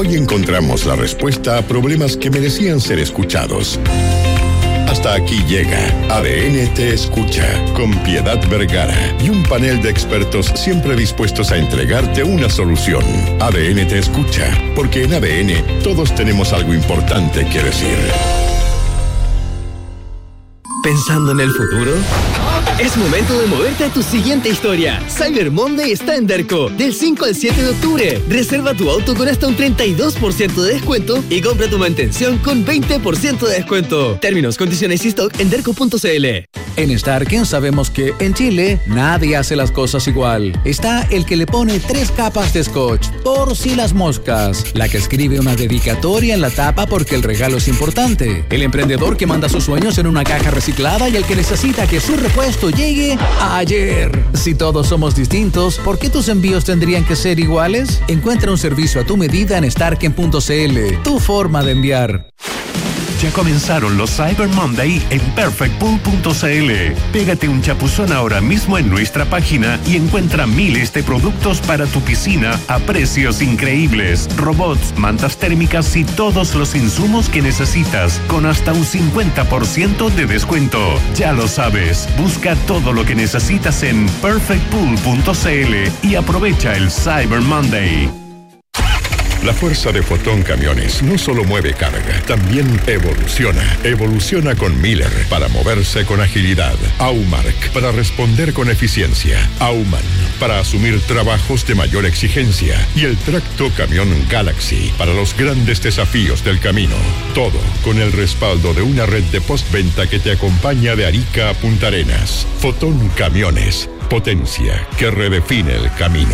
Hoy encontramos la respuesta a problemas que merecían ser escuchados. Hasta aquí llega ADN Te Escucha, con Piedad Vergara y un panel de expertos siempre dispuestos a entregarte una solución. ADN Te Escucha, porque en ADN todos tenemos algo importante que decir. ¿Pensando en el futuro? Es momento de moverte a tu siguiente historia. Cyber Monday está en Derco, del 5 al 7 de octubre. Reserva tu auto con hasta un 32% de descuento y compra tu mantención con 20% de descuento. Términos, condiciones y stock en derco.cl. En Starken sabemos que en Chile nadie hace las cosas igual. Está el que le pone 3 capas de scotch, por si las moscas. La que escribe una dedicatoria en la tapa porque el regalo es importante. El emprendedor que manda sus sueños en una caja reciclada y el que necesita que su repuesto llegue ayer. Si todos somos distintos, ¿por qué tus envíos tendrían que ser iguales? Encuentra un servicio a tu medida en starken.cl. Tu forma de enviar. Ya comenzaron los Cyber Monday en perfectpool.cl. Pégate un chapuzón ahora mismo en nuestra página y encuentra miles de productos para tu piscina a precios increíbles. Robots, mantas térmicas y todos los insumos que necesitas con hasta un 50% de descuento. Ya lo sabes, busca todo lo que necesitas en perfectpool.cl y aprovecha el Cyber Monday. La fuerza de Fotón Camiones no solo mueve carga, también evoluciona. Evoluciona con Miller para moverse con agilidad. Aumark para responder con eficiencia. Auman para asumir trabajos de mayor exigencia. Y el tracto camión Galaxy para los grandes desafíos del camino. Todo con el respaldo de una red de postventa que te acompaña de Arica a Punta Arenas. Fotón Camiones, potencia que redefine el camino.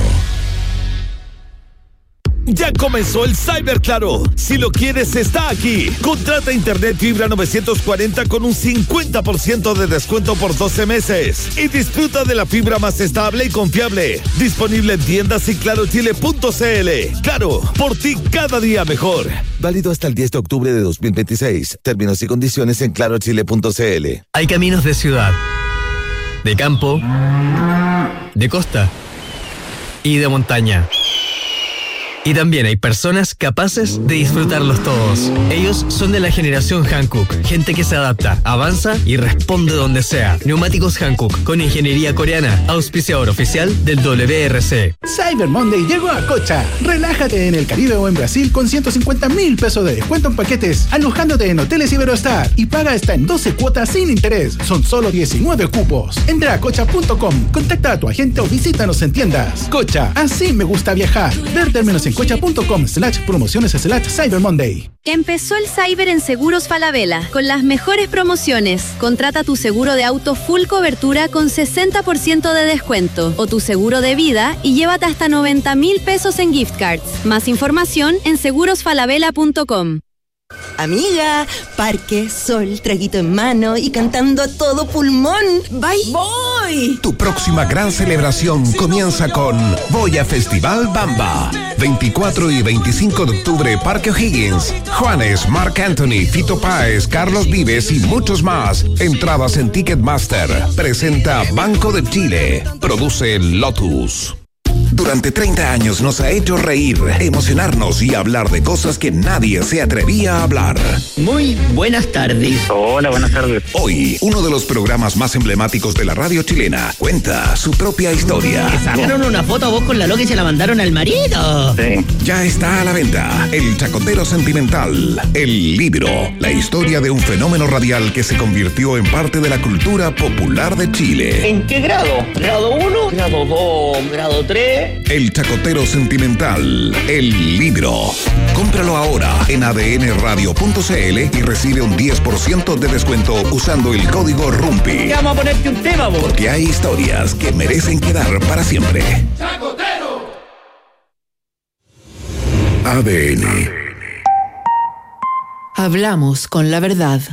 Ya comenzó el Cyber Claro. Si lo quieres, está aquí. Contrata Internet Fibra 940 con un 50% de descuento por 12 meses. Y disfruta de la fibra más estable y confiable. Disponible en tiendas y clarochile.cl. Claro, por ti cada día mejor. Válido hasta el 10 de octubre de 2026. Términos y condiciones en clarochile.cl. Hay caminos de ciudad, de campo, de costa y de montaña. Y también hay personas capaces de disfrutarlos todos. Ellos son de la generación Hankook, gente que se adapta, avanza y responde donde sea. Neumáticos Hankook, con ingeniería coreana, auspiciador oficial del WRC. Cyber Monday llegó a Cocha. Relájate en el Caribe o en Brasil con 150,000 pesos de descuento en paquetes, alojándote en hoteles Iberostar y paga hasta en 12 cuotas sin interés. Son solo 19 cupos. Entra a cocha.com, contacta a tu agente o visítanos en tiendas. Cocha, así me gusta viajar. Ver términos en cocha.com/promociones/Cyber Monday. Empezó el Cyber en Seguros Falabella, con las mejores promociones. Contrata tu seguro de auto full cobertura con 60% de descuento, o tu seguro de vida y llévate hasta 90,000 pesos en gift cards. Más información en segurosfalabella.com. Amiga, parque, sol, traguito en mano y cantando a todo pulmón. ¡Bye! ¡Voy! Tu próxima gran celebración comienza con Voya Festival Bamba. 24 y 25 de octubre, Parque O'Higgins. Juanes, Marc Anthony, Fito Páez, Carlos Vives y muchos más. Entradas en Ticketmaster. Presenta Banco de Chile. Produce Lotus. Durante 30 años nos ha hecho reír, emocionarnos y hablar de cosas que nadie se atrevía a hablar. Muy buenas tardes. Hola, buenas tardes. Hoy, uno de los programas más emblemáticos de la radio chilena cuenta su propia historia. ¿Le sacaron una foto a vos con la loca y se la mandaron al marido? Sí. Ya está a la venta El Chacotero Sentimental, el libro, la historia de un fenómeno radial que se convirtió en parte de la cultura popular de Chile. ¿En qué grado? ¿Grado 1? ¿Grado 2? ¿Grado 3? El Chacotero Sentimental, el libro. Cómpralo ahora en adnradio.cl y recibe un 10% de descuento usando el código RUMPI. Vamos a ponerte un tema, vos. Porque hay historias que merecen quedar para siempre. ¡Chacotero! ADN. Hablamos con la verdad.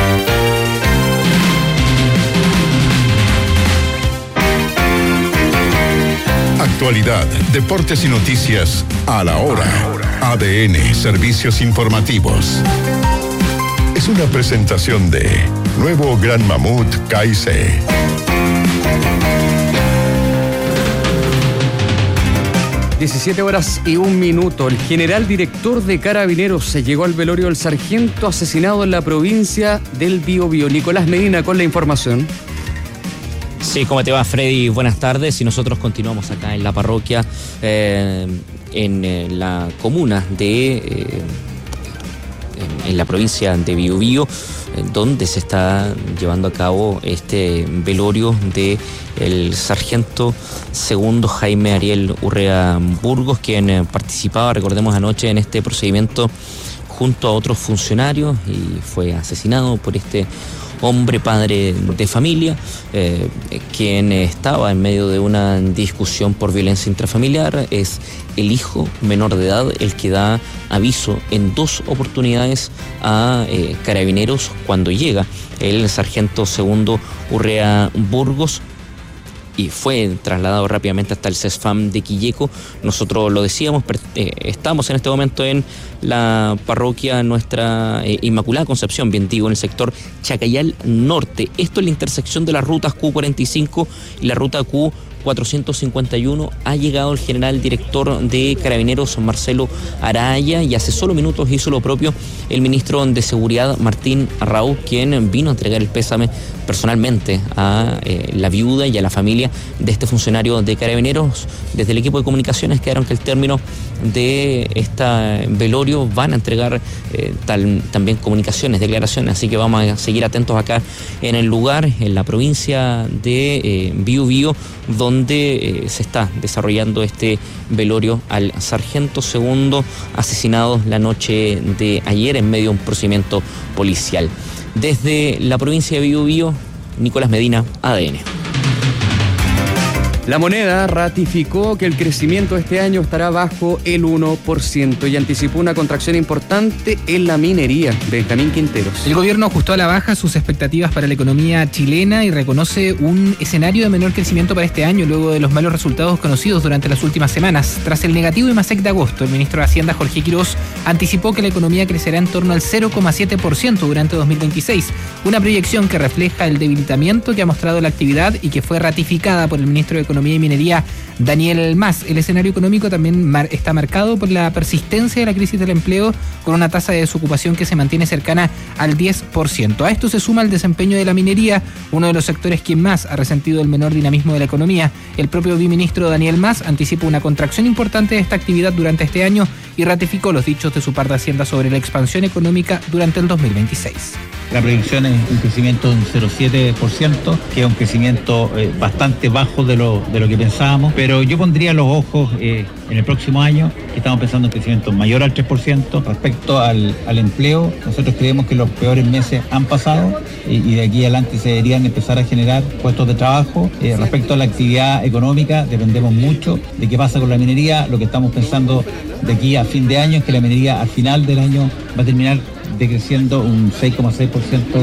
Actualidad, deportes y noticias a la hora. ADN, servicios informativos. Es una presentación de Nuevo Gran Mamut KC. 17:01. El general director de Carabineros se llegó al velorio del sargento asesinado en la provincia del Biobío. Nicolás Medina con la información. Sí, ¿cómo te va, Freddy? Buenas tardes. Y nosotros continuamos acá en la parroquia, en la comuna de... en la provincia de Biobío, donde se está llevando a cabo este velorio de el sargento segundo Jaime Ariel Urrea Burgos, quien participaba, recordemos, anoche en este procedimiento junto a otros funcionarios y fue asesinado por este hombre padre de familia, quien estaba en medio de una discusión por violencia intrafamiliar. Es el hijo menor de edad el que da aviso en 2 oportunidades a Carabineros cuando llega el sargento segundo Urrea Burgos, y fue trasladado rápidamente hasta el CESFAM de Quilleco. Nosotros lo decíamos, estamos en este momento en la parroquia Nuestra Inmaculada Concepción, bien digo, en el sector Chacayal Norte. Esto es la intersección de las rutas Q45 y la ruta Q451. Ha llegado el general director de Carabineros, Marcelo Araya, y hace solo minutos hizo lo propio el ministro de Seguridad, Martín Arrau, quien vino a entregar el pésame personalmente a la viuda y a la familia de este funcionario de Carabineros. Desde el equipo de comunicaciones quedaron que al término de esta velorio van a entregar también comunicaciones, declaraciones, así que vamos a seguir atentos acá en el lugar, en la provincia de Biobío, donde se está desarrollando este velorio al sargento segundo asesinado la noche de ayer en medio de un procedimiento policial. Desde la provincia de Biobío, Nicolás Medina, ADN. La Moneda ratificó que el crecimiento este año estará bajo el 1% y anticipó una contracción importante en la minería. Benjamín Quinteros. El gobierno ajustó a la baja sus expectativas para la economía chilena y reconoce un escenario de menor crecimiento para este año luego de los malos resultados conocidos durante las últimas semanas. Tras el negativo IMASEC de agosto, el ministro de Hacienda, Jorge Quirós, anticipó que la economía crecerá en torno al 0,7% durante 2026, una proyección que refleja el debilitamiento que ha mostrado la actividad y que fue ratificada por el ministro de Economía y Minería, Daniel Mas. El escenario económico también está marcado por la persistencia de la crisis del empleo, con una tasa de desocupación que se mantiene cercana al 10%. A esto se suma el desempeño de la minería, uno de los sectores que más ha resentido el menor dinamismo de la economía. El propio viceministro Daniel Mas anticipa una contracción importante de esta actividad durante este año y ratificó los dichos de su par de Hacienda sobre la expansión económica durante el 2026. La proyección es un crecimiento de un 0,7%, que es un crecimiento bastante bajo de lo que pensábamos, pero yo pondría los ojos en el próximo año, que estamos pensando en crecimiento mayor al 3%. Respecto al empleo, nosotros creemos que los peores meses han pasado y de aquí adelante se deberían empezar a generar puestos de trabajo. Respecto a la actividad económica, dependemos mucho de qué pasa con la minería. Lo que estamos pensando de aquí a fin de año es que la minería al final del año va a terminar decreciendo un 6,6%.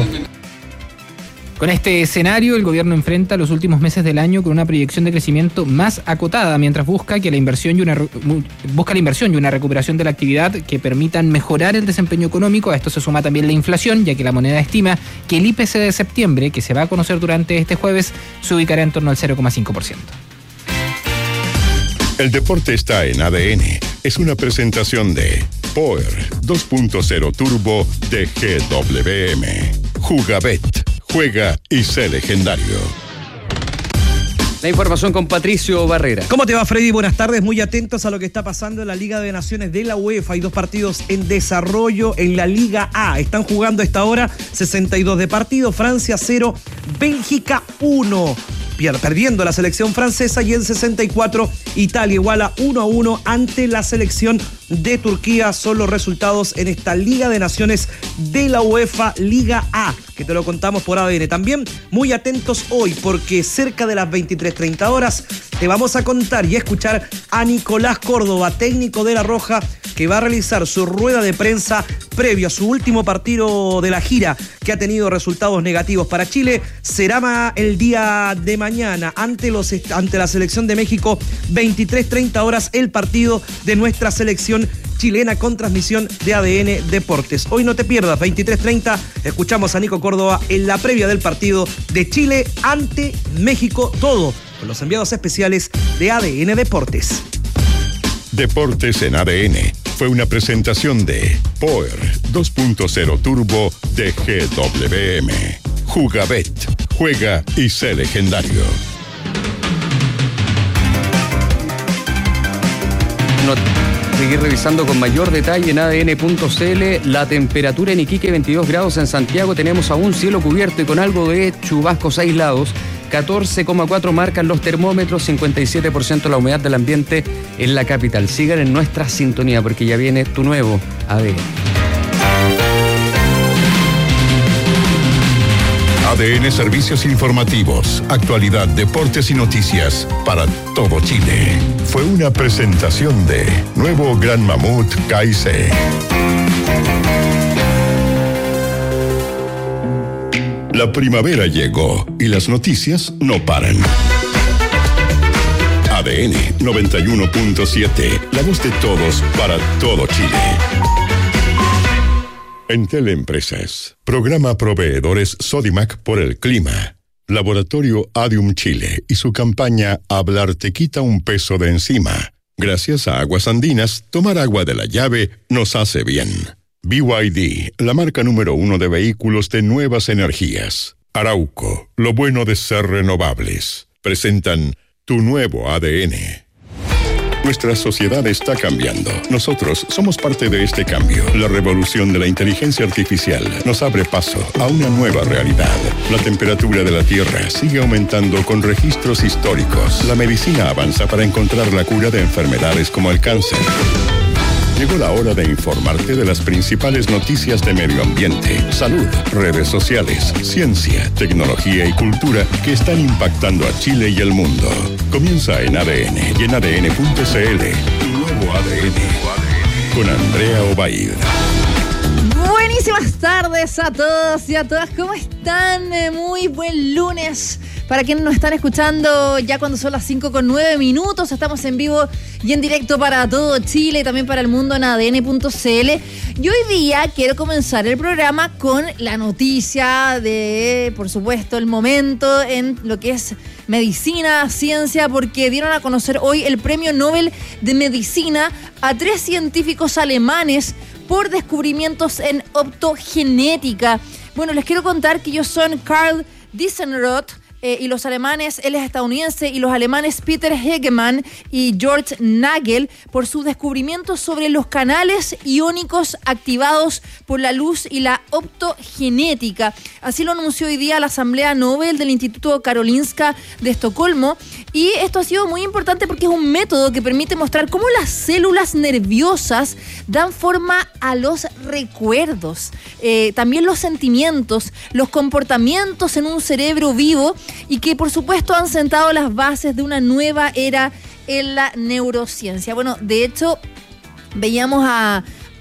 Con este escenario, el gobierno enfrenta los últimos meses del año con una proyección de crecimiento más acotada, mientras busca la inversión y una recuperación de la actividad que permitan mejorar el desempeño económico. A esto se suma también la inflación, ya que la moneda estima que el IPC de septiembre, que se va a conocer durante este jueves, se ubicará en torno al 0,5%. El deporte está en ADN. Es una presentación de Power 2.0 Turbo de GWM. Jugabet. Juega y sé legendario. La información con Patricio Barrera. ¿Cómo te va, Freddy? Buenas tardes. Muy atentos a lo que está pasando en la Liga de Naciones de la UEFA. Hay 2 partidos en desarrollo en la Liga A. Están jugando a esta hora 62 de partido. Francia 0, Bélgica 1. Perdiendo la selección francesa, y en 64 Italia iguala 1-1 ante la selección de Turquía. Son los resultados en esta Liga de Naciones de la UEFA, Liga A, que te lo contamos por ADN. También muy atentos hoy, porque cerca de las 23:30 horas te vamos a contar y a escuchar a Nicolás Córdoba, técnico de La Roja, que va a realizar su rueda de prensa previo a su último partido de la gira, que ha tenido resultados negativos para Chile. Será el día de mañana ante la selección de México, 23:30 horas, el partido de nuestra selección chilena con transmisión de ADN Deportes. Hoy no te pierdas, 23:30, escuchamos a Nico Córdoba en la previa del partido de Chile ante México, todo con los enviados especiales de ADN Deportes. Deportes en ADN fue una presentación de Power 2.0 Turbo de GWM. Jugabet, juega y sé legendario. Seguir revisando con mayor detalle en ADN.cl. La temperatura en Iquique, 22 grados. En Santiago tenemos aún cielo cubierto y con algo de chubascos aislados. 14,4 marcan los termómetros, 57% la humedad del ambiente en la capital. Sigan en nuestra sintonía porque ya viene tu nuevo ADN. ADN Servicios Informativos, actualidad, deportes y noticias para todo Chile. Fue una presentación de Nuevo Gran Mamut KC. La primavera llegó y las noticias no paran. ADN 91.7, la voz de todos para todo Chile. Entel Empresas, programa Proveedores Sodimac por el clima. Laboratorio Adium Chile y su campaña Hablar te quita un peso de encima. Gracias a Aguas Andinas, tomar agua de la llave nos hace bien. BYD, la marca número 1 de vehículos de nuevas energías. Arauco, lo bueno de ser renovables. Presentan tu nuevo ADN. Nuestra sociedad está cambiando. Nosotros somos parte de este cambio. La revolución de la inteligencia artificial nos abre paso a una nueva realidad. La temperatura de la Tierra sigue aumentando con registros históricos. La medicina avanza para encontrar la cura de enfermedades como el cáncer. Llegó la hora de informarte de las principales noticias de medio ambiente, salud, redes sociales, ciencia, tecnología y cultura que están impactando a Chile y el mundo. Comienza en ADN y en ADN.cl, tu nuevo ADN, con Andrea Obaid. Buenísimas tardes a todos y a todas, ¿cómo están? Muy buen lunes. Para quienes nos están escuchando ya cuando son las 5:09, estamos en vivo y en directo para todo Chile y también para el mundo en ADN.cl. Y hoy día quiero comenzar el programa con la noticia de, por supuesto, el momento en lo que es medicina, ciencia, porque dieron a conocer hoy el Premio Nobel de Medicina a 3 científicos alemanes por descubrimientos en optogenética. Bueno, les quiero contar que ellos son Karl Dissenroth, y los alemanes, él es estadounidense, y los alemanes Peter Hegemann y George Nagel por sus descubrimientos sobre los canales iónicos activados por la luz y la optogenética. Así lo anunció hoy día la Asamblea Nobel del Instituto Karolinska de Estocolmo, y esto ha sido muy importante porque es un método que permite mostrar cómo las células nerviosas dan forma a los recuerdos, también los sentimientos, los comportamientos en un cerebro vivo, y que por supuesto han sentado las bases de una nueva era en la neurociencia. Bueno, de hecho, veíamos a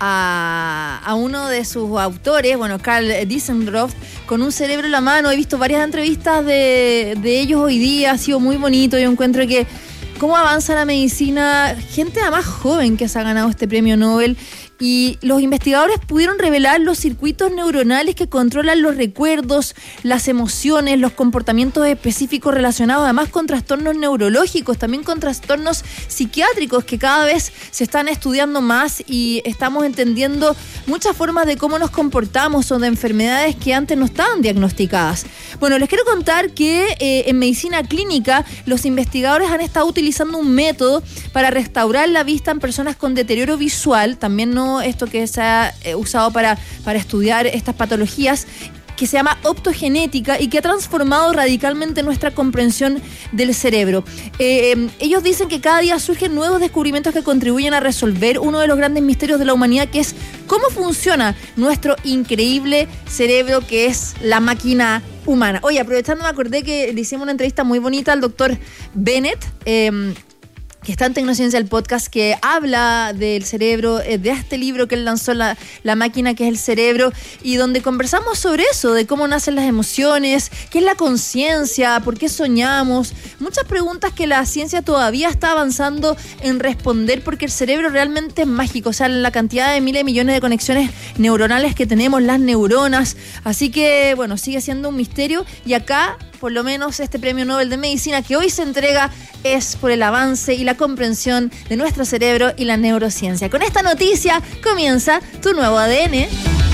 uno de sus autores, bueno, Karl Dissenroth, con un cerebro en la mano. He visto varias entrevistas de ellos hoy día, ha sido muy bonito. Yo encuentro que cómo avanza la medicina, gente además joven que se ha ganado este premio Nobel. Y los investigadores pudieron revelar los circuitos neuronales que controlan los recuerdos, las emociones, los comportamientos específicos relacionados además con trastornos neurológicos, también con trastornos psiquiátricos que cada vez se están estudiando más, y estamos entendiendo muchas formas de cómo nos comportamos o de enfermedades que antes no estaban diagnosticadas. Bueno, les quiero contar que en medicina clínica los investigadores han estado utilizando un método para restaurar la vista en personas con deterioro visual, también no esto que se ha usado para estudiar estas patologías, que se llama optogenética y que ha transformado radicalmente nuestra comprensión del cerebro. Ellos dicen que cada día surgen nuevos descubrimientos que contribuyen a resolver uno de los grandes misterios de la humanidad, que es cómo funciona nuestro increíble cerebro, que es la máquina humana. Oye, aprovechando, me acordé que le hicimos una entrevista muy bonita al doctor Bennett, que está en Tecnociencia, el podcast, que habla del cerebro, de este libro que él lanzó, la máquina que es el cerebro, y donde conversamos sobre eso, de cómo nacen las emociones, qué es la conciencia, por qué soñamos, muchas preguntas que la ciencia todavía está avanzando en responder, porque el cerebro realmente es mágico, o sea, la cantidad de miles de millones de conexiones neuronales que tenemos, las neuronas, así que, bueno, sigue siendo un misterio, y acá por lo menos este premio Nobel de Medicina que hoy se entrega es por el avance y la comprensión de nuestro cerebro y la neurociencia. Con esta noticia comienza tu nuevo ADN. El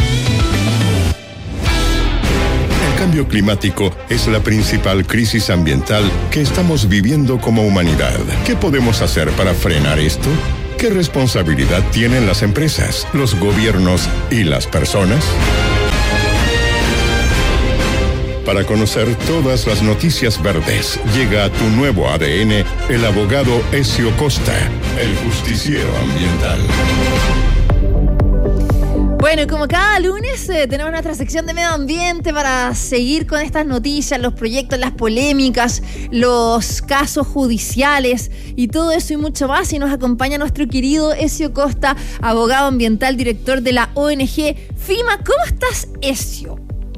cambio climático es la principal crisis ambiental que estamos viviendo como humanidad. ¿Qué podemos hacer para frenar esto? ¿Qué responsabilidad tienen las empresas, los gobiernos y las personas? Para conocer todas las noticias verdes, llega a tu nuevo ADN el abogado Ezio Costa, el justiciero ambiental. Bueno, como cada lunes tenemos nuestra sección de medio ambiente para seguir con estas noticias, los proyectos, las polémicas, los casos judiciales y todo eso y mucho más. Y nos acompaña nuestro querido Ezio Costa, abogado ambiental, director de la ONG FIMA. ¿Cómo estás, Ezio?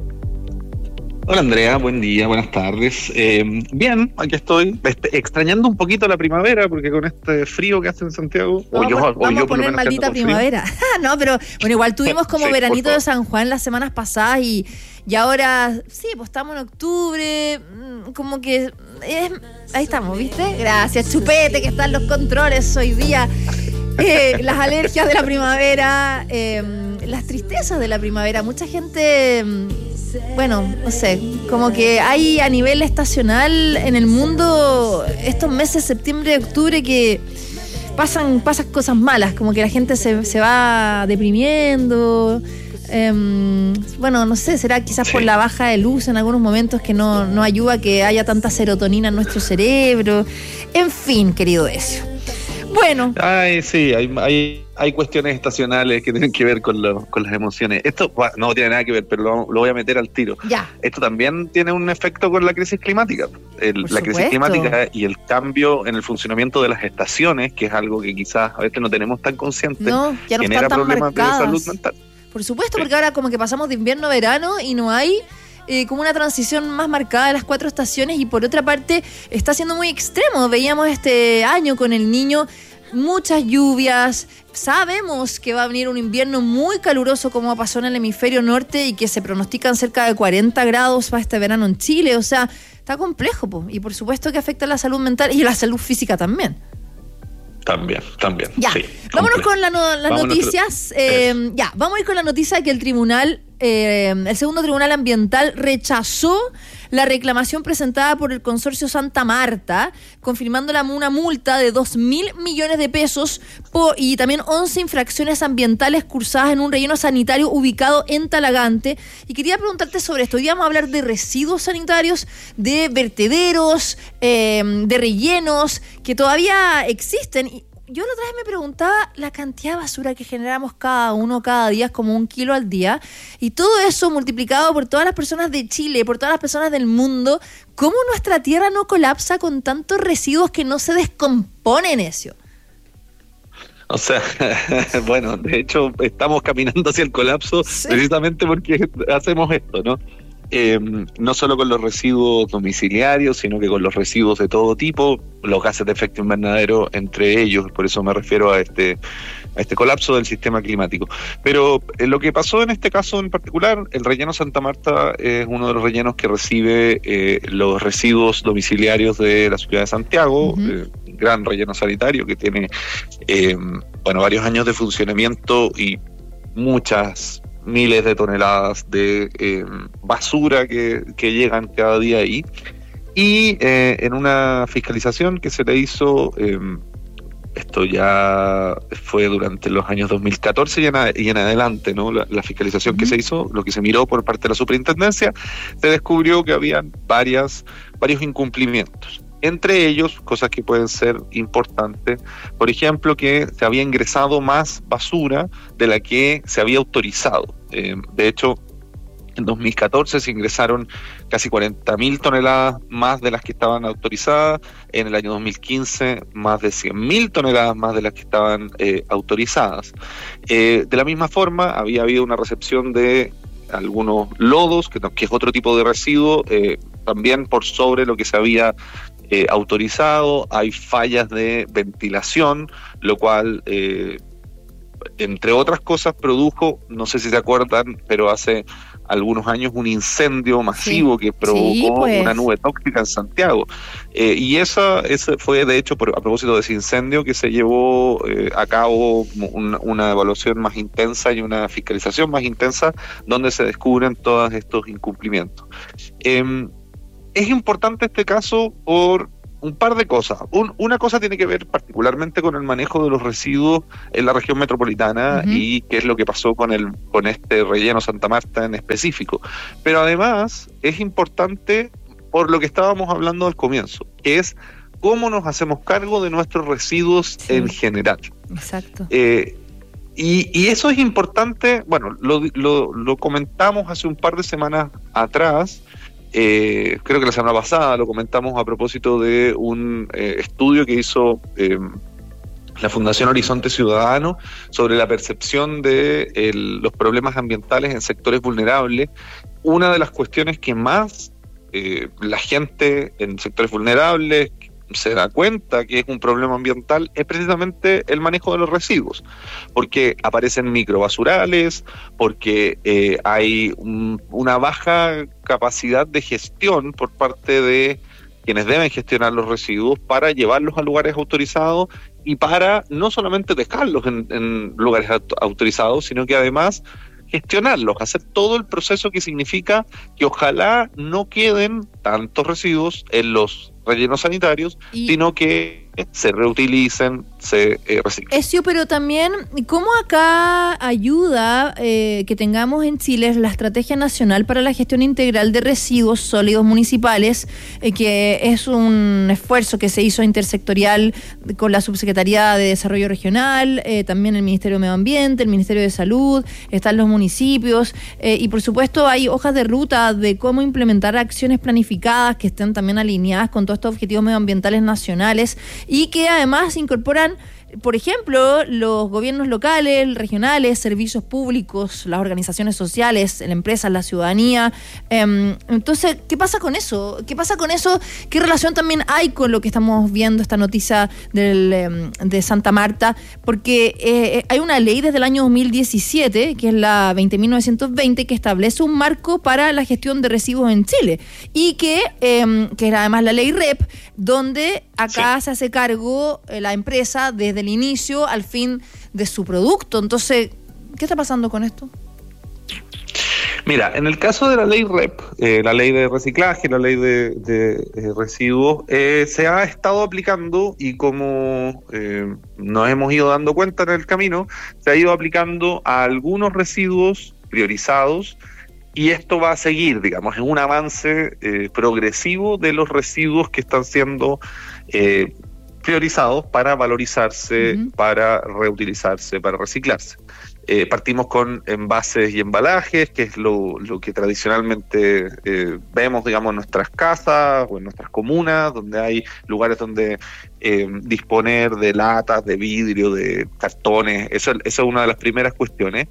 Hola Andrea, buen día, buenas tardes. Bien, aquí estoy, extrañando un poquito la primavera, porque con este frío que hace en Santiago, vamos a poner maldita primavera. No, pero bueno, igual tuvimos como veranito de San Juan las semanas pasadas y ahora, sí, pues estamos en octubre, como que ahí estamos, ¿viste? Gracias, Chupete, que están los controles hoy día. Las alergias de la primavera, las tristezas de la primavera, mucha gente... Bueno, no sé, como que hay a nivel estacional en el mundo estos meses, septiembre y octubre, que pasan cosas malas, como que la gente se va deprimiendo. Bueno, no sé, será quizás por la baja de luz en algunos momentos que no ayuda a que haya tanta serotonina en nuestro cerebro. En fin, querido Ezio. Bueno. Ay, sí, hay cuestiones estacionales que tienen que ver con las emociones. Esto no tiene nada que ver, pero lo voy a meter al tiro. Ya. Esto también tiene un efecto con la crisis climática. La crisis climática y el cambio en el funcionamiento de las estaciones, que es algo que quizás a veces no tenemos tan consciente, ya no genera están tan problemas marcadas. de salud mental. Por supuesto, porque ahora como que pasamos de invierno a verano y no hay como una transición más marcada de las 4 estaciones, y por otra parte está siendo muy extremo. Veíamos este año con el Niño muchas lluvias, sabemos que va a venir un invierno muy caluroso como pasó en el hemisferio norte y que se pronostican cerca de 40 grados para este verano en Chile. O sea, está complejo, po. Y por supuesto que afecta a la salud mental y la salud física también. También. Ya, sí, vámonos con las noticias. Vamos a ir con la noticia de que el tribunal, el segundo tribunal ambiental rechazó la reclamación presentada por el consorcio Santa Marta, confirmando una multa de 2.000 millones de pesos y también 11 infracciones ambientales cursadas en un relleno sanitario ubicado en Talagante. Y quería preguntarte sobre esto. Hoy vamos a hablar de residuos sanitarios, de vertederos, de rellenos que todavía existen. Y yo la otra vez me preguntaba la cantidad de basura que generamos cada día, es como 1 kilo al día, y todo eso multiplicado por todas las personas de Chile, por todas las personas del mundo. ¿Cómo nuestra tierra no colapsa con tantos residuos que no se descomponen, Ezio? O sea, bueno, de hecho estamos caminando hacia el colapso precisamente porque hacemos esto, ¿no? No solo con los residuos domiciliarios, sino que con los residuos de todo tipo, los gases de efecto invernadero entre ellos. Por eso me refiero a este colapso del sistema climático. Pero lo que pasó en este caso en particular, el relleno Santa Marta es uno de los rellenos que recibe los residuos domiciliarios de la ciudad de Santiago, gran relleno sanitario que tiene varios años de funcionamiento y muchas miles de toneladas de basura que llegan cada día ahí. Y en una fiscalización que se le hizo, esto ya fue durante los años 2014 y en adelante, ¿no? La fiscalización que se hizo, lo que se miró por parte de la superintendencia, se descubrió que habían varios incumplimientos. Entre ellos, cosas que pueden ser importantes, por ejemplo, que se había ingresado más basura de la que se había autorizado. De hecho, en 2014 se ingresaron casi 40.000 toneladas más de las que estaban autorizadas. En el año 2015, más de 100.000 toneladas más de las que estaban autorizadas. De la misma forma, había habido una recepción de algunos lodos, que es otro tipo de residuo, también por sobre lo que se había autorizado. Hay fallas de ventilación, lo cual entre otras cosas produjo, no sé si se acuerdan, pero hace algunos años un incendio masivo que provocó una nube tóxica en Santiago. Y ese fue, de hecho, a propósito de ese incendio, que se llevó a cabo una evaluación más intensa y una fiscalización más intensa, donde se descubren todos estos incumplimientos. Es importante este caso por un par de cosas. Una cosa tiene que ver particularmente con el manejo de los residuos en la región metropolitana y qué es lo que pasó con este relleno Santa Marta en específico. Pero además es importante por lo que estábamos hablando al comienzo, que es cómo nos hacemos cargo de nuestros residuos en general. Exacto. Y eso es importante, bueno, lo comentamos hace un par de semanas atrás. Creo que la semana pasada lo comentamos a propósito de un estudio que hizo la Fundación Horizonte Ciudadano sobre la percepción de los problemas ambientales en sectores vulnerables. Una de las cuestiones que más la gente en sectores vulnerables se da cuenta que es un problema ambiental es precisamente el manejo de los residuos, porque aparecen microbasurales, porque hay una baja capacidad de gestión por parte de quienes deben gestionar los residuos para llevarlos a lugares autorizados y para no solamente dejarlos en lugares autorizados, sino que además gestionarlos, hacer todo el proceso que significa que ojalá no queden tantos residuos en los rellenos sanitarios, sino que se reutilicen, se reciclen. Eso, pero también, ¿cómo acá ayuda que tengamos en Chile la Estrategia Nacional para la Gestión Integral de Residuos Sólidos Municipales, que es un esfuerzo que se hizo intersectorial con la Subsecretaría de Desarrollo Regional, también el Ministerio de Medio Ambiente, el Ministerio de Salud, están los municipios, y por supuesto hay hojas de ruta de cómo implementar acciones planificadas que estén también alineadas con todos estos objetivos medioambientales nacionales y que además incorporan, por ejemplo, los gobiernos locales, regionales, servicios públicos, las organizaciones sociales, la empresa, la ciudadanía. Entonces, ¿qué pasa con eso? ¿Qué relación también hay con lo que estamos viendo, esta noticia de Santa Marta? Porque hay una ley desde el año 2017, que es la 20.920, que establece un marco para la gestión de residuos en Chile y que era además la ley REP, donde acá se hace cargo la empresa desde el inicio al fin de su producto. Entonces, ¿qué está pasando con esto? Mira, en el caso de la ley REP, la ley de reciclaje, la ley de residuos, se ha estado aplicando y como nos hemos ido dando cuenta en el camino, se ha ido aplicando a algunos residuos priorizados. Y esto va a seguir, digamos, en un avance progresivo de los residuos que están siendo priorizados para valorizarse, para reutilizarse, para reciclarse. Partimos con envases y embalajes, que es lo que tradicionalmente vemos, digamos, en nuestras casas o en nuestras comunas, donde hay lugares donde disponer de latas, de vidrio, de cartones. Esa es una de las primeras cuestiones.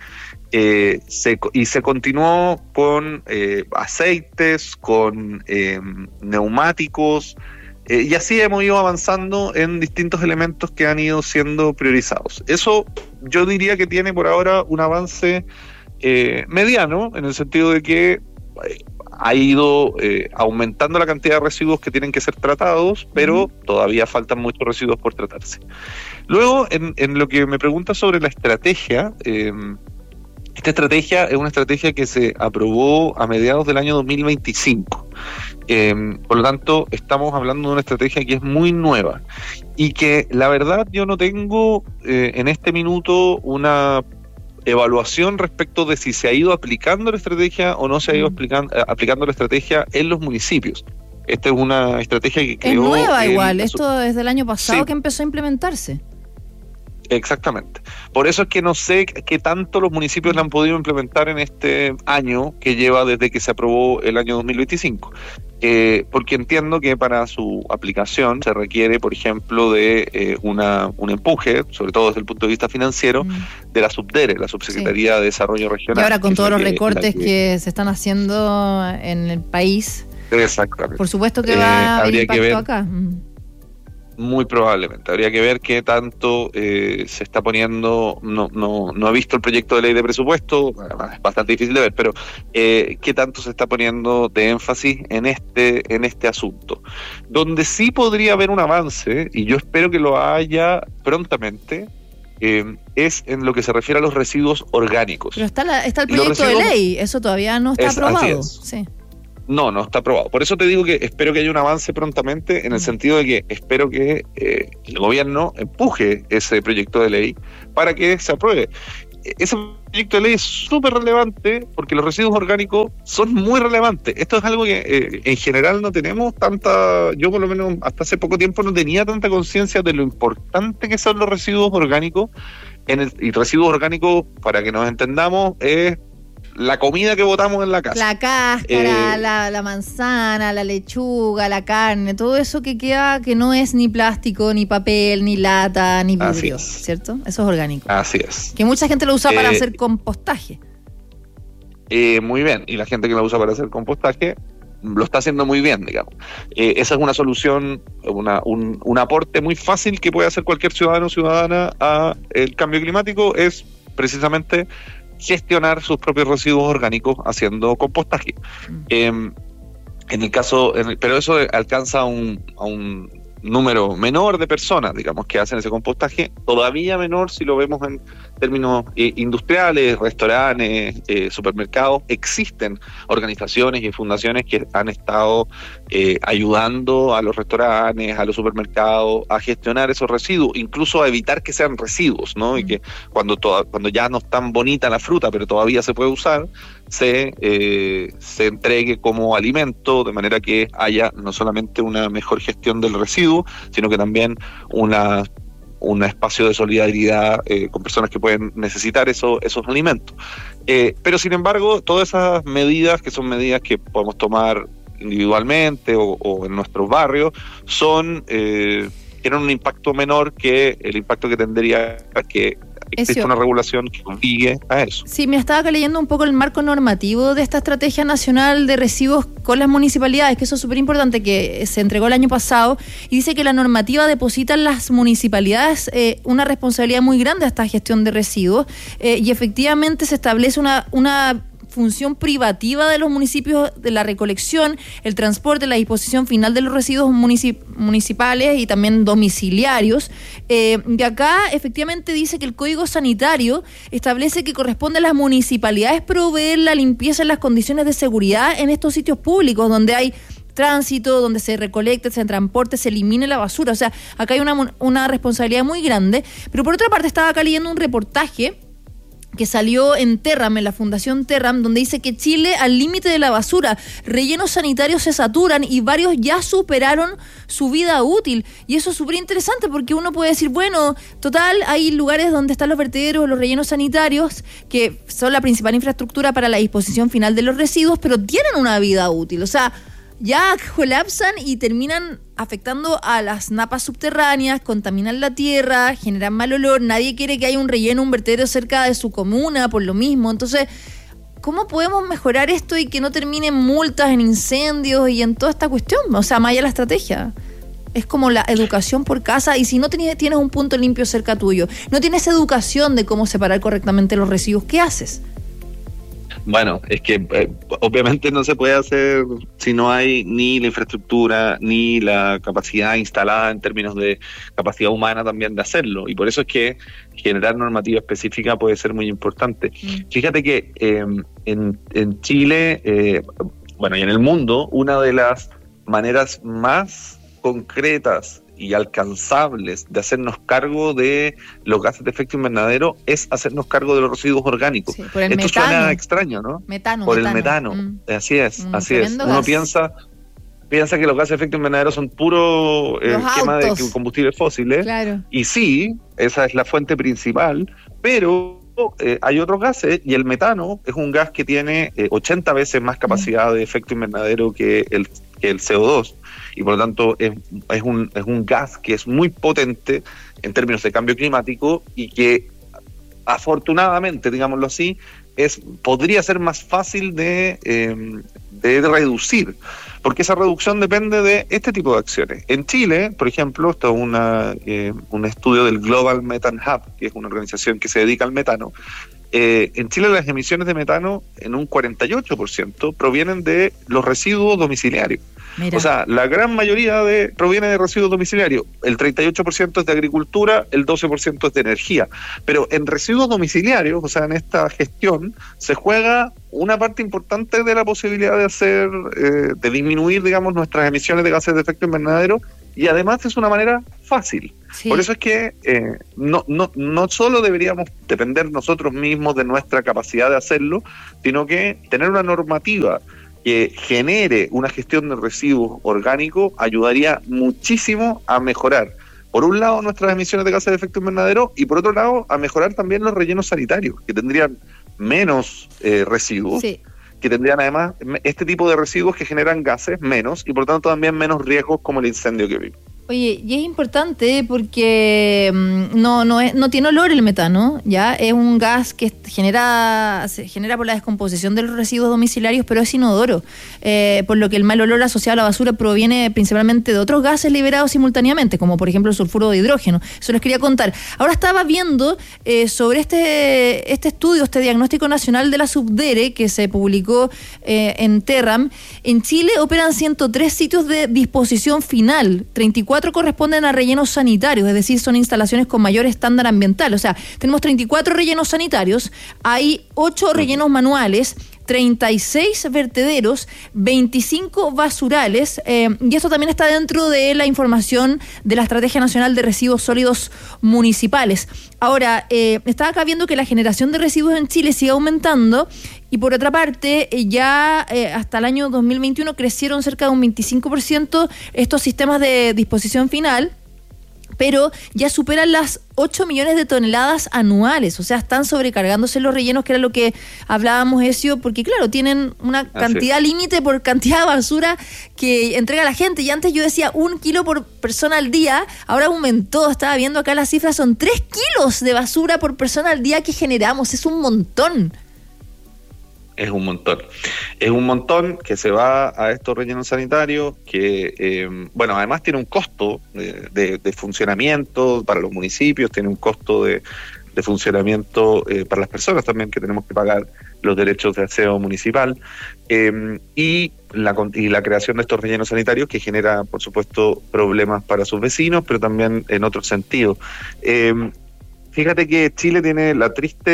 Se continuó con aceites, con neumáticos, y así hemos ido avanzando en distintos elementos que han ido siendo priorizados. Eso yo diría que tiene por ahora un avance mediano, en el sentido de que ha ido aumentando la cantidad de residuos que tienen que ser tratados, pero todavía faltan muchos residuos por tratarse. Luego, en lo que me pregunta sobre la estrategia, esta estrategia es una estrategia que se aprobó a mediados del año 2025. Por lo tanto, estamos hablando de una estrategia que es muy nueva y que la verdad yo no tengo en este minuto una evaluación respecto de si se ha ido aplicando la estrategia o no se ha ido aplicando la estrategia en los municipios. Esta es una estrategia que creó... Es nueva igual, esto desde el año pasado que empezó a implementarse. Exactamente. Por eso es que no sé qué tanto los municipios la han podido implementar en este año que lleva desde que se aprobó el año 2025. Porque entiendo que para su aplicación se requiere, por ejemplo, de un empuje, sobre todo desde el punto de vista financiero, de la SUBDERE, la Subsecretaría de Desarrollo Regional. Y ahora con todos los recortes que se están haciendo en el país, exactamente. Por supuesto que va a haber impacto acá. Muy probablemente. Habría que ver qué tanto se está poniendo. No he visto el proyecto de ley de presupuesto, es bastante difícil de ver, pero qué tanto se está poniendo de énfasis en este asunto. Donde sí podría haber un avance, y yo espero que lo haya prontamente, es en lo que se refiere a los residuos orgánicos. Pero está el proyecto de ley, eso todavía no está aprobado. Sí. No está aprobado. Por eso te digo que espero que haya un avance prontamente, en el sentido de que espero que el gobierno empuje ese proyecto de ley para que se apruebe. Ese proyecto de ley es súper relevante porque los residuos orgánicos son muy relevantes. Esto es algo que en general no tenemos tanta, yo por lo menos hasta hace poco tiempo no tenía tanta conciencia de lo importante que son los residuos orgánicos. Y residuos orgánicos, para que nos entendamos, es la comida que botamos en la casa. La cáscara, la manzana, la lechuga, la carne, todo eso que queda que no es ni plástico, ni papel, ni lata, ni vidrio, ¿cierto? Eso es orgánico. Así es. Que mucha gente lo usa para hacer compostaje. Muy bien, y la gente que lo usa para hacer compostaje lo está haciendo muy bien, digamos. Esa es una solución, un aporte muy fácil que puede hacer cualquier ciudadano o ciudadana a el cambio climático, es precisamente gestionar sus propios residuos orgánicos haciendo compostaje. En el caso, pero eso alcanza a un número menor de personas, digamos, que hacen ese compostaje, todavía menor si lo vemos en términos industriales, restaurantes, supermercados. Existen organizaciones y fundaciones que han estado ayudando a los restaurantes, a los supermercados a gestionar esos residuos, incluso a evitar que sean residuos, ¿no? Y que cuando ya no es tan bonita la fruta, pero todavía se puede usar, se entregue como alimento, de manera que haya no solamente una mejor gestión del residuo, sino que también un espacio de solidaridad con personas que pueden necesitar esos alimentos. Pero sin embargo, todas esas medidas, que son medidas que podemos tomar individualmente o en nuestros barrios, tienen un impacto menor que el impacto que tendría que existe una regulación que obligue a eso. Sí, me estaba acá leyendo un poco el marco normativo de esta estrategia nacional de residuos con las municipalidades, que eso es súper importante, que se entregó el año pasado, y dice que la normativa deposita en las municipalidades una responsabilidad muy grande a esta gestión de residuos, y efectivamente se establece una función privativa de los municipios de la recolección, el transporte, la disposición final de los residuos municipales y también domiciliarios. De acá efectivamente dice que el Código Sanitario establece que corresponde a las municipalidades proveer la limpieza en las condiciones de seguridad en estos sitios públicos donde hay tránsito, donde se recolecte, se transporte, se elimine la basura. O sea, acá hay una responsabilidad muy grande. Pero por otra parte estaba acá leyendo un reportaje que salió en Terram, en la Fundación Terram, donde dice que Chile al límite de la basura, rellenos sanitarios se saturan y varios ya superaron su vida útil. Y eso es súper interesante porque uno puede decir, bueno, total, hay lugares donde están los vertederos, los rellenos sanitarios, que son la principal infraestructura para la disposición final de los residuos, pero tienen una vida útil. O sea, ya colapsan y terminan afectando a las napas subterráneas, contaminan la tierra, generan mal olor. Nadie quiere que haya un relleno, un vertedero cerca de su comuna por lo mismo. Entonces, ¿cómo podemos mejorar esto y que no terminen multas en incendios y en toda esta cuestión? O sea, más allá de la estrategia. Es como la educación por casa, y si no tienes un punto limpio cerca tuyo, no tienes educación de cómo separar correctamente los residuos, ¿qué haces? Bueno, es que obviamente no se puede hacer si no hay ni la infraestructura ni la capacidad instalada en términos de capacidad humana también de hacerlo, y por eso es que generar normativa específica puede ser muy importante. Fíjate que en Chile, y en el mundo, una de las maneras más concretas y alcanzables de hacernos cargo de los gases de efecto invernadero es hacernos cargo de los residuos orgánicos. Sí, por el Esto metano. Suena extraño, ¿no? Por el metano. Así es. Uno piensa que los gases de efecto invernadero son puro quema de combustibles fósiles. Claro. Y sí, esa es la fuente principal, pero hay otros gases, y el metano es un gas que tiene 80 veces más capacidad de efecto invernadero que el CO2, y por lo tanto es un gas que es muy potente en términos de cambio climático, y que afortunadamente, digámoslo así, podría ser más fácil de reducir, porque esa reducción depende de este tipo de acciones. En Chile, por ejemplo, esto es un estudio del Global Methane Hub, que es una organización que se dedica al metano. En Chile las emisiones de metano en un 48% provienen de los residuos domiciliarios. Mira. O sea, la gran mayoría proviene de residuos domiciliarios. El 38% es de agricultura, el 12% es de energía. Pero en residuos domiciliarios, o sea, en esta gestión, se juega una parte importante de la posibilidad de disminuir, digamos, nuestras emisiones de gases de efecto invernadero, y además es una manera fácil. Sí. Por eso es que no solo deberíamos depender nosotros mismos de nuestra capacidad de hacerlo, sino que tener una normativa que genere una gestión de residuos orgánicos ayudaría muchísimo a mejorar, por un lado, nuestras emisiones de gases de efecto invernadero, y por otro lado, a mejorar también los rellenos sanitarios, que tendrían menos residuos. Sí. Que tendrían además este tipo de residuos que generan gases menos, y por tanto también menos riesgos como el incendio que vimos. Oye, y es importante porque no tiene olor el metano, ya es un gas que se genera por la descomposición de los residuos domiciliarios, pero es inodoro, por lo que el mal olor asociado a la basura proviene principalmente de otros gases liberados simultáneamente, como por ejemplo el sulfuro de hidrógeno. Eso les quería contar. Ahora estaba viendo sobre este estudio, este diagnóstico nacional de la Subdere que se publicó en Terram. En Chile operan 103 sitios de disposición final, 34 corresponden a rellenos sanitarios, es decir, son instalaciones con mayor estándar ambiental. O sea, tenemos 34 rellenos sanitarios, hay 8 rellenos manuales, 36 vertederos, 25 basurales, y esto también está dentro de la información de la Estrategia Nacional de Residuos Sólidos Municipales. Ahora, estaba acá viendo que la generación de residuos en Chile sigue aumentando, y por otra parte, ya hasta el año 2021 crecieron cerca de un 25% estos sistemas de disposición final, pero ya superan las 8 millones de toneladas anuales, o sea, están sobrecargándose los rellenos, que era lo que hablábamos, Ezio, porque claro, tienen una cantidad límite por cantidad de basura que entrega la gente, y antes yo decía 1 kilo por persona al día, ahora aumentó, estaba viendo acá las cifras, son 3 kilos de basura por persona al día que generamos, es un montón. Es un montón que se va a estos rellenos sanitarios, que, además tiene un costo de funcionamiento para los municipios, tiene un costo de funcionamiento para las personas también, que tenemos que pagar los derechos de aseo municipal, y la creación de estos rellenos sanitarios, que genera, por supuesto, problemas para sus vecinos, pero también en otros sentidos. Fíjate que Chile tiene el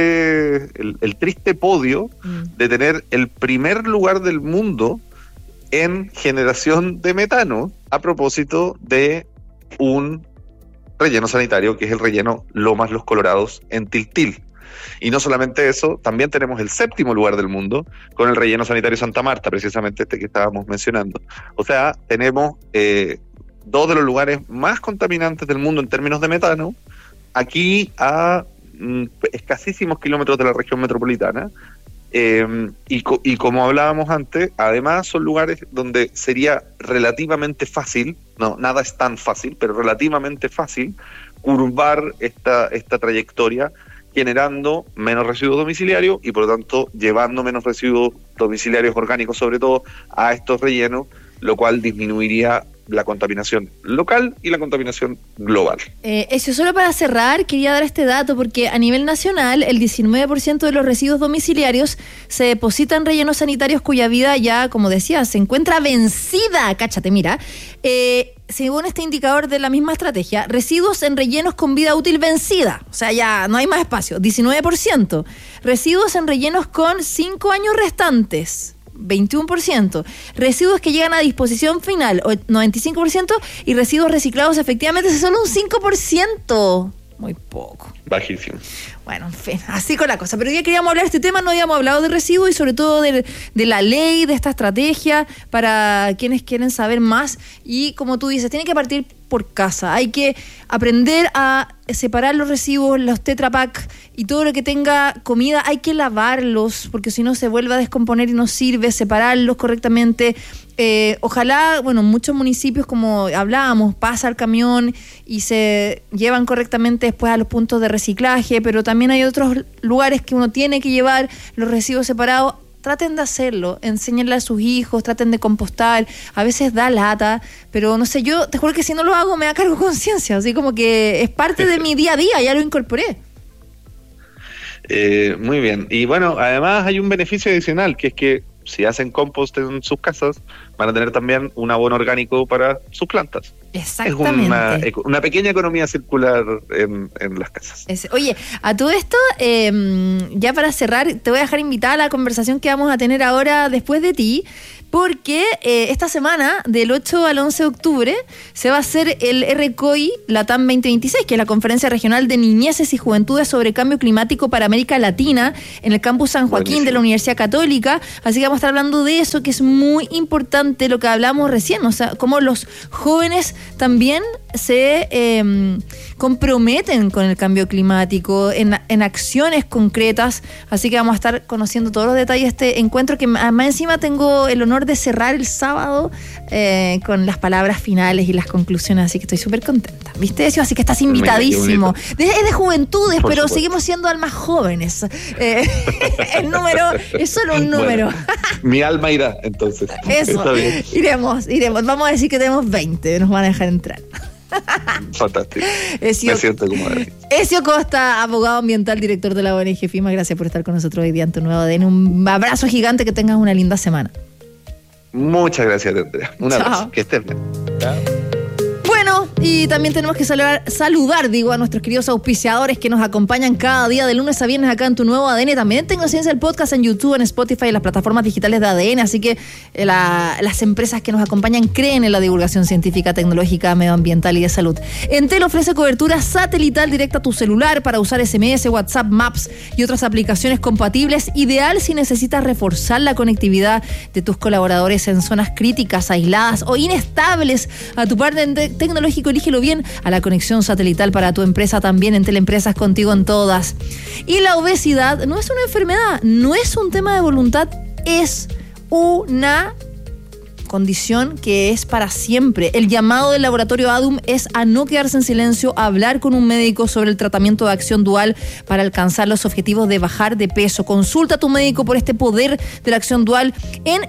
triste podio de tener el primer lugar del mundo en generación de metano, a propósito de un relleno sanitario, que es el relleno Lomas Los Colorados en Tiltil. Y no solamente eso, también tenemos el 7º lugar del mundo con el relleno sanitario Santa Marta, precisamente este que estábamos mencionando. O sea, tenemos 2 de los lugares más contaminantes del mundo en términos de metano, aquí a escasísimos kilómetros de la región metropolitana, y como hablábamos antes, además son lugares donde sería relativamente fácil, no, nada es tan fácil, pero relativamente fácil curvar esta trayectoria, generando menos residuos domiciliarios y por lo tanto llevando menos residuos domiciliarios orgánicos, sobre todo a estos rellenos, lo cual disminuiría la contaminación local y la contaminación global. Eso, solo para cerrar, quería dar este dato, porque a nivel nacional el 19% de los residuos domiciliarios se depositan en rellenos sanitarios cuya vida ya, como decía, se encuentra vencida. Cáchate, mira. Según este indicador de la misma estrategia, residuos en rellenos con vida útil vencida, o sea, ya no hay más espacio, 19%. Residuos en rellenos con 5 años restantes, 21%, residuos que llegan a disposición final, 95%, y residuos reciclados efectivamente es solo un 5%. Muy poco. Bajísimo. Bueno, en fin, así con la cosa. Pero ya queríamos hablar de este tema, no habíamos hablado de residuos y sobre todo de la ley, de esta estrategia, para quienes quieren saber más. Y como tú dices, tiene que partir por casa. Hay que aprender a separar los residuos, los Tetra Pak y todo lo que tenga comida. Hay que lavarlos, porque si no se vuelve a descomponer y no sirve. Separarlos correctamente. Ojalá, bueno, muchos municipios, como hablábamos, pasa el camión y se llevan correctamente después a los puntos de reciclaje, pero también hay otros lugares que uno tiene que llevar los residuos separados traten de hacerlo, enséñenle a sus hijos, traten de compostar, a veces da lata, pero no sé, yo te juro que si no lo hago me da cargo de conciencia, así como que es parte de mi día a día, ya lo incorporé. Muy bien, y bueno, además hay un beneficio adicional, que es que si hacen compost en sus casas, van a tener también un abono orgánico para sus plantas. Exactamente. Es una pequeña economía circular en las casas. Oye, a todo esto, ya para cerrar, te voy a dejar invitada a la conversación que vamos a tener ahora después de ti, porque esta semana, del 8 al 11 de octubre, se va a hacer el RCOI Latam 2026, que es la Conferencia Regional de Niñeces y Juventudes sobre Cambio Climático para América Latina, en el campus San Joaquín de la Universidad Católica. Así que vamos a estar hablando de eso, que es muy importante lo que hablamos recién, o sea, cómo los jóvenes también se comprometen con el cambio climático en acciones concretas. Así que vamos a estar conociendo todos los detalles de este encuentro, que además encima tengo el honor de cerrar el sábado con las palabras finales y las conclusiones, así que estoy súper contenta. ¿Viste eso? Así que estás invitadísimo. Es de juventudes, pero seguimos siendo almas jóvenes. El número es solo un número. Bueno, mi alma irá, entonces. Eso, está bien. Iremos. Vamos a decir que tenemos 20, nos van a dejar entrar. Fantástico. Me siento como Ezio Costa, abogado ambiental, director de la ONG FIMA, gracias por estar con nosotros hoy día en tu nuevo ADN. Un abrazo gigante, que tengas una linda semana. Muchas gracias, Andrea. Un abrazo. Que estés bien. Chao. Bueno, y también tenemos que saludar a nuestros queridos auspiciadores que nos acompañan cada día de lunes a viernes acá en tu nuevo ADN. También tengo Ciencia el Podcast en YouTube, en Spotify y las plataformas digitales de ADN, así que las empresas que nos acompañan creen en la divulgación científica, tecnológica, medioambiental y de salud. Entel ofrece cobertura satelital directa a tu celular para usar SMS, WhatsApp, Maps y otras aplicaciones compatibles, ideal si necesitas reforzar la conectividad de tus colaboradores en zonas críticas, aisladas o inestables. A tu partner tecnológico, elígelo bien, a la conexión satelital para tu empresa también. Entel Empresas, contigo en todas. Y la obesidad no es una enfermedad, no es un tema de voluntad, es una condición que es para siempre. El llamado del laboratorio ADUM es a no quedarse en silencio, a hablar con un médico sobre el tratamiento de acción dual para alcanzar los objetivos de bajar de peso. Consulta a tu médico por este poder de la acción dual en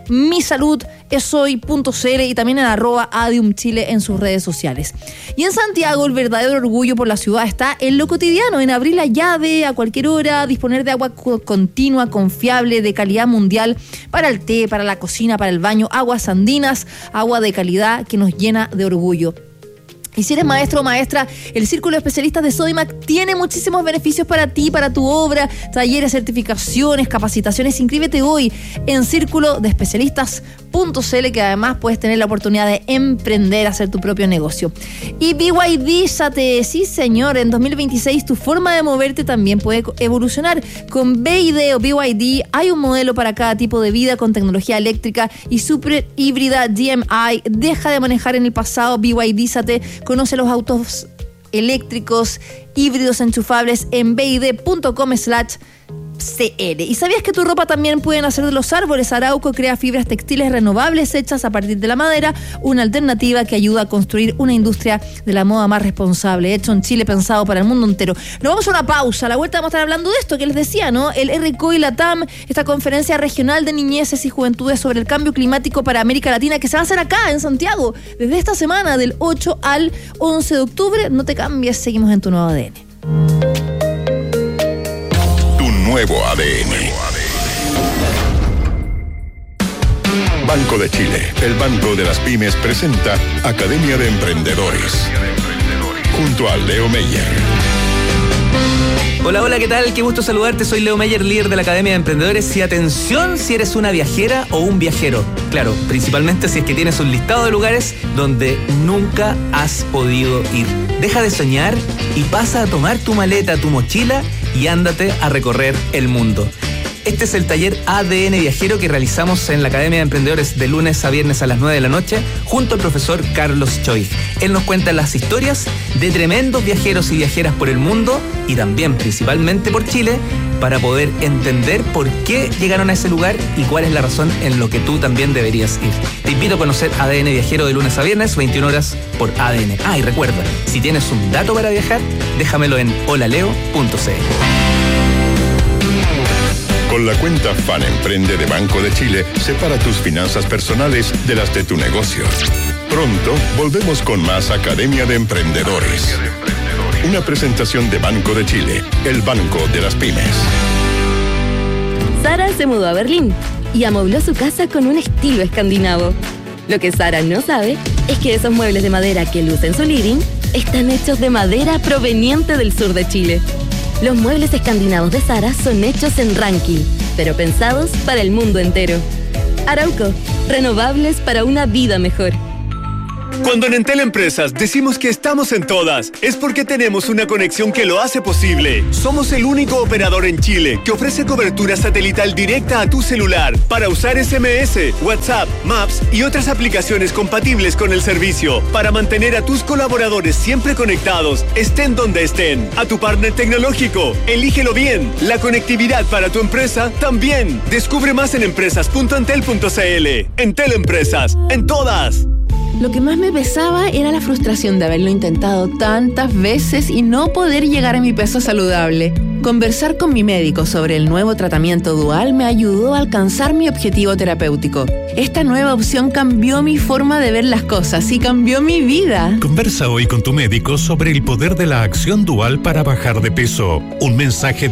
misaludesoy.cl y también en @ADUMChile en sus redes sociales. Y en Santiago, el verdadero orgullo por la ciudad está en lo cotidiano, en abrir la llave a cualquier hora, disponer de agua continua, confiable, de calidad mundial para el té, para la cocina, para el baño, aguas andinas, agua de calidad que nos llena de orgullo. Y si eres maestro o maestra, el Círculo de Especialistas de Sodimac tiene muchísimos beneficios para ti, para tu obra, talleres, certificaciones, capacitaciones. Inscríbete hoy en circulodespecialistas.cl, que además puedes tener la oportunidad de emprender, hacer tu propio negocio. Y BYD, sí señor, en 2026 tu forma de moverte también puede evolucionar. Con BYD o BYD hay un modelo para cada tipo de vida, con tecnología eléctrica y super híbrida DMI. Deja de manejar en el pasado. BYD, conoce los autos eléctricos, híbridos enchufables en bid.com/CL. ¿Y sabías que tu ropa también pueden hacer de los árboles? Arauco crea fibras textiles renovables hechas a partir de la madera, una alternativa que ayuda a construir una industria de la moda más responsable, hecho en Chile, pensado para el mundo entero. Nos vamos a una pausa. A la vuelta vamos a estar hablando de esto que les decía, ¿no? El RCOI Latam, esta conferencia regional de niñeces y juventudes sobre el cambio climático para América Latina, que se va a hacer acá en Santiago desde esta semana, del 8 al 11 de octubre. No te cambies, seguimos en tu nuevo ADN. Nuevo ADN. Banco de Chile, el banco de las pymes, presenta Academia de Emprendedores, junto a Leo Meyer. Hola, hola, ¿qué tal? Qué gusto saludarte. Soy Leo Meyer, líder de la Academia de Emprendedores. Y atención si eres una viajera o un viajero. Claro, principalmente si es que tienes un listado de lugares donde nunca has podido ir. Deja de soñar y pasa a tomar tu maleta, tu mochila y ándate a recorrer el mundo. Este es el taller ADN Viajero que realizamos en la Academia de Emprendedores de lunes a viernes a las 9 de la noche junto al profesor Carlos Choi. Él nos cuenta las historias de tremendos viajeros y viajeras por el mundo y también principalmente por Chile, para poder entender por qué llegaron a ese lugar y cuál es la razón en lo que tú también deberías ir. Te invito a conocer ADN Viajero de lunes a viernes, 21 horas por ADN. Ah, y recuerda, si tienes un dato para viajar, déjamelo en holaleo.cl. Con la cuenta FAN Emprende de Banco de Chile, separa tus finanzas personales de las de tu negocio. Pronto volvemos con más Academia de Emprendedores. Una presentación de Banco de Chile, el banco de las pymes. Sara se mudó a Berlín y amobló su casa con un estilo escandinavo. Lo que Sara no sabe es que esos muebles de madera que luce en su living están hechos de madera proveniente del sur de Chile. Los muebles escandinavos de Sara son hechos en Rankin, pero pensados para el mundo entero. Arauco, renovables para una vida mejor. Cuando en Entel Empresas decimos que estamos en todas, es porque tenemos una conexión que lo hace posible. Somos el único operador en Chile que ofrece cobertura satelital directa a tu celular para usar SMS, WhatsApp, Maps y otras aplicaciones compatibles con el servicio, para mantener a tus colaboradores siempre conectados, estén donde estén. A tu partner tecnológico, elígelo bien. La conectividad para tu empresa también. Descubre más en empresas.entel.cl. Entel Empresas, en todas. Lo que más me pesaba era la frustración de haberlo intentado tantas veces y no poder llegar a mi peso saludable. Conversar con mi médico sobre el nuevo tratamiento dual me ayudó a alcanzar mi objetivo terapéutico. Esta nueva opción cambió mi forma de ver las cosas y cambió mi vida. Conversa hoy con tu médico sobre el poder de la acción dual para bajar de peso. Un mensaje de